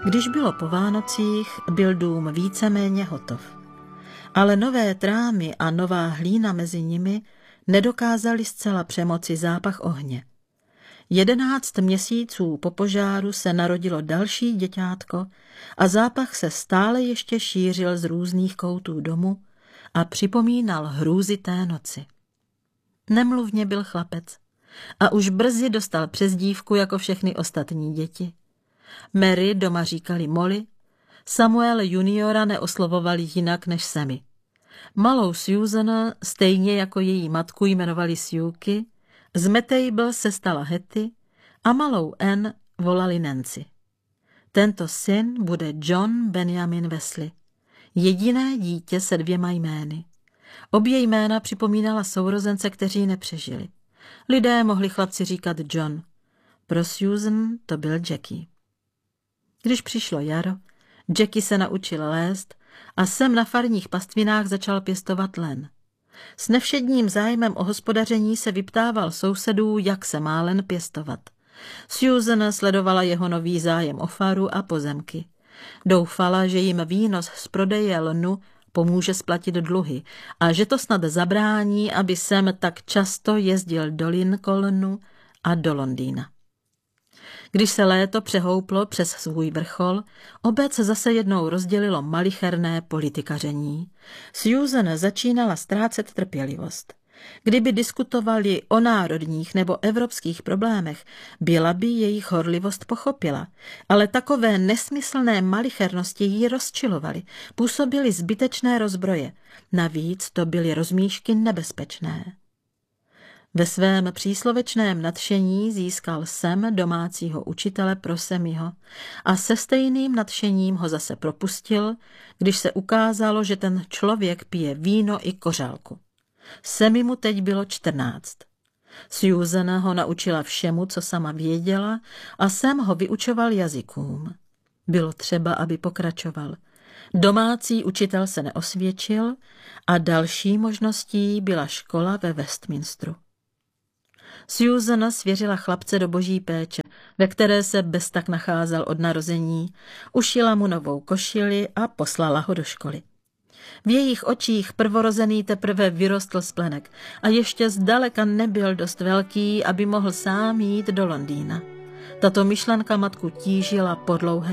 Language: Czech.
Když bylo po Vánocích, byl dům víceméně hotov. Ale nové trámy a nová hlína mezi nimi nedokázali zcela přemoci zápach ohně. 11 měsíců po požáru se narodilo další děťátko a zápach se stále ještě šířil z různých koutů domu a připomínal hrůzy té noci. Nemluvně byl chlapec a už brzy dostal přezdívku jako všechny ostatní děti. Mary doma říkali Molly, Samuel juniora neoslovovali jinak než Sammy. Malou Susan stejně jako její matku jmenovali Suky, z Mabel se stala Hetty a malou Anne volali Nancy. Tento syn bude John Benjamin Wesley, jediné dítě se 2 jmény. Obě jména připomínala sourozence, kteří nepřežili. Lidé mohli chlapci říkat John. Pro Susan to byl Jackie. Když přišlo jaro, Jackie se naučil lézt a Sam na farních pastvinách začal pěstovat len. S nevšedním zájmem o hospodaření se vyptával sousedů, jak se má len pěstovat. Susan sledovala jeho nový zájem o faru a pozemky. Doufala, že jim výnos z prodeje lnu pomůže splatit dluhy a že to snad zabrání, aby Sam tak často jezdil do Lincolnu a do Londýna. Když se léto přehouplo přes svůj vrchol, obec zase jednou rozdělilo malicherné politikaření. Susan začínala ztrácet trpělivost. Kdyby diskutovali o národních nebo evropských problémech, byla by jejich horlivost pochopila, ale takové nesmyslné malichernosti ji rozčilovaly, působily zbytečné rozbroje. Navíc to byly rozmíšky nebezpečné. Ve svém příslovečném nadšení získal Sam domácího učitele pro Sammyho a se stejným nadšením ho zase propustil, když se ukázalo, že ten člověk pije víno i kořálku. Sammy mu teď bylo 14. Susan ho naučila všemu, co sama věděla, a Sam ho vyučoval jazykům. Bylo třeba, aby pokračoval. Domácí učitel se neosvědčil a další možností byla škola ve Westminsteru. Susan svěřila chlapce do boží péče, ve které se beztak nacházel od narození, ušila mu novou košili a poslala ho do školy. V jejich očích prvorozený teprve vyrostl splenek a ještě zdaleka nebyl dost velký, aby mohl sám jít do Londýna. Tato myšlenka matku tížila po dlouhé